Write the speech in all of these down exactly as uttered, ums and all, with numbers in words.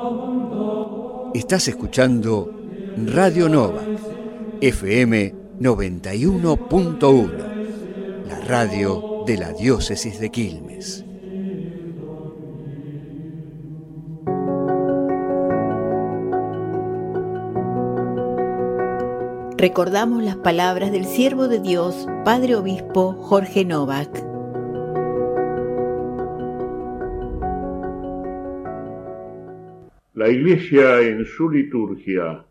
Estás escuchando Radio Nova, F M noventa y uno punto uno, la radio de la diócesis de Quilmes. Recordamos las palabras del siervo de Dios, Padre Obispo Jorge Novak. La Iglesia en su liturgia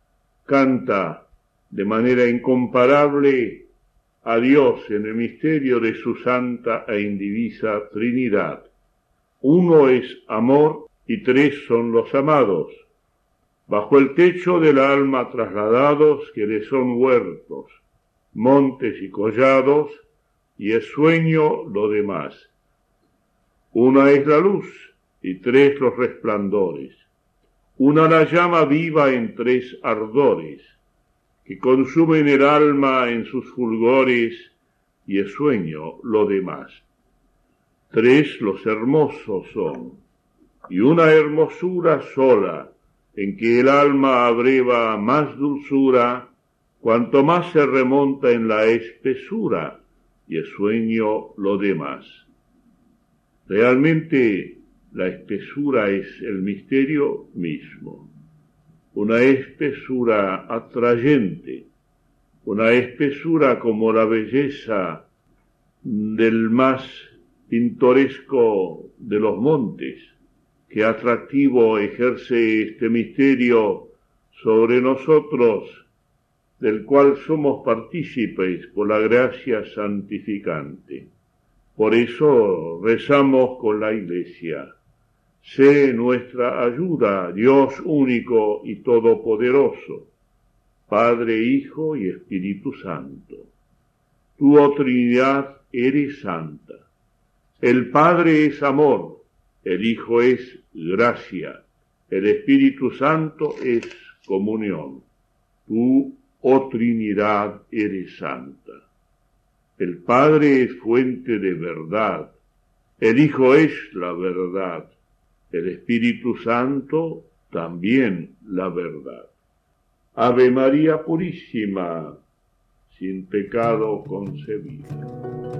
canta de manera incomparable a Dios en el misterio de su santa e indivisa Trinidad. Uno es amor y tres son los amados, bajo el techo del alma trasladados que le son huertos, montes y collados, y es sueño lo demás. Una es la luz y tres los resplandores. Una la llama viva en tres ardores, que consumen el alma en sus fulgores, y es sueño lo demás. Tres los hermosos son, y una hermosura sola, en que el alma abreva más dulzura, cuanto más se remonta en la espesura, y es sueño lo demás. Realmente la espesura es el misterio mismo, una espesura atrayente, una espesura como la belleza del más pintoresco de los montes. Qué atractivo ejerce este misterio sobre nosotros, del cual somos partícipes por la gracia santificante. Por eso rezamos con la Iglesia. Sé nuestra ayuda, Dios único y todopoderoso, Padre, Hijo y Espíritu Santo. Tu, oh Trinidad, eres santa. El Padre es amor, el Hijo es gracia, el Espíritu Santo es comunión. Tú, oh Trinidad, eres santa. El Padre es fuente de verdad, el Hijo es la verdad, el Espíritu Santo también la verdad. Ave María Purísima, sin pecado concebida.